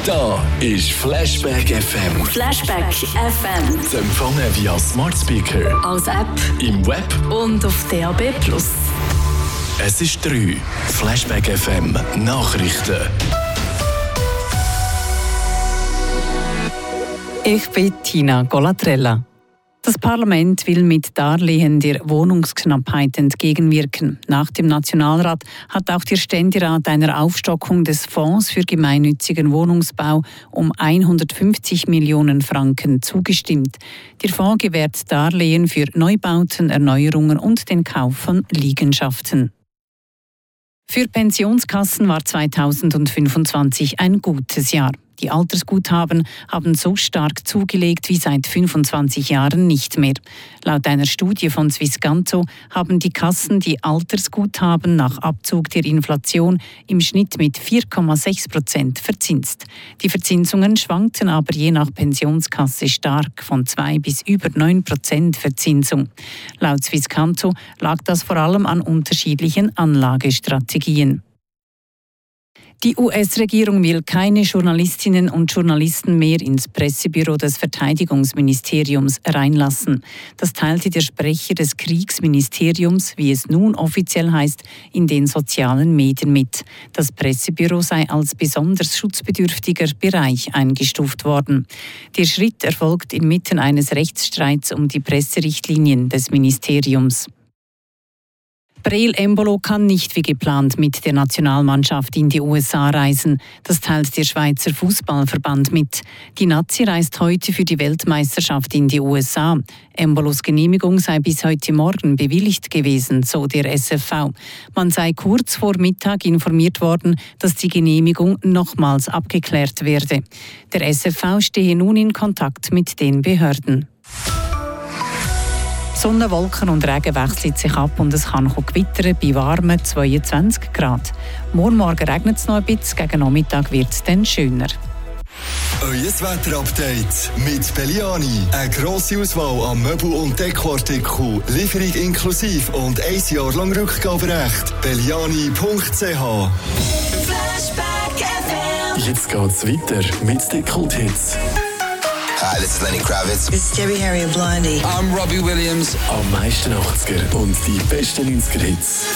Da ist Flashback FM. Flashback FM. Zu empfangen via Smart Speaker, Als App im Web. und auf DAB+. Es ist 3. Flashback FM Nachrichten. Ich bin Tina Golatrella. Das Parlament will mit Darlehen der Wohnungsknappheit entgegenwirken. Nach dem Nationalrat hat auch der Ständerat einer Aufstockung des Fonds für gemeinnützigen Wohnungsbau um 150 Millionen Franken zugestimmt. Der Fonds gewährt Darlehen für Neubauten, Erneuerungen und den Kauf von Liegenschaften. Für Pensionskassen war 2025 ein gutes Jahr. Die Altersguthaben haben so stark zugelegt wie seit 25 Jahren nicht mehr. Laut einer Studie von Swisscanto haben die Kassen die Altersguthaben nach Abzug der Inflation im Schnitt mit 4,6% verzinst. Die Verzinsungen schwankten aber je nach Pensionskasse stark, von 2 bis über 9% Verzinsung. Laut Swisscanto lag das vor allem an unterschiedlichen Anlagestrategien. Die US-Regierung will keine Journalistinnen und Journalisten mehr ins Pressebüro des Verteidigungsministeriums reinlassen. Das teilte der Sprecher des Kriegsministeriums, wie es nun offiziell heißt, in den sozialen Medien mit. Das Pressebüro sei als besonders schutzbedürftiger Bereich eingestuft worden. Der Schritt erfolgt inmitten eines Rechtsstreits um die Presserichtlinien des Ministeriums. Breel Embolo kann nicht wie geplant mit der Nationalmannschaft in die USA reisen. Das teilt der Schweizer Fußballverband mit. Die Nazi reist heute für die Weltmeisterschaft in die USA. Embolos Genehmigung sei bis heute Morgen bewilligt gewesen, so der SFV. Man sei kurz vor Mittag informiert worden, dass die Genehmigung nochmals abgeklärt werde. Der SFV stehe nun in Kontakt mit den Behörden. Sonne, Wolken und Regen wechseln sich ab und es kann gewittern bei warmen 22 Grad. Morgen regnet es noch ein bisschen, gegen Nachmittag wird es dann schöner. Euer Wetterupdate mit Belliani. Eine grosse Auswahl an Möbel- und Dekoartikeln, Lieferung inklusive und 1 Jahr lang Rückgaberecht. Belliani.ch. Jetzt geht's weiter mit den Kult-Hits. Hi, this is Lenny Kravitz. It's Debbie Harry and Blondie. I'm Robbie Williams. Am meisten 80er und die besten 90er-Hits.